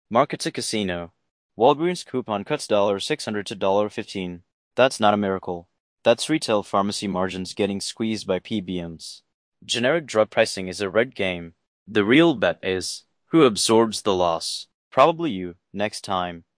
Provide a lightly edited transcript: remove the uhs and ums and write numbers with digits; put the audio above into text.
Market's a casino. Walgreens coupon cuts $600 to $15. That's not a miracle. That's retail pharmacy margins getting squeezed by PBMs. Generic drug pricing is a red game. The real bet is, who absorbs the loss? Probably you, next time.